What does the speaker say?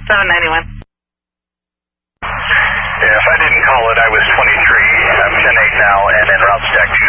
791. Yeah, if I didn't call it, I was 23. I'm 10-8 now, and en route to Jack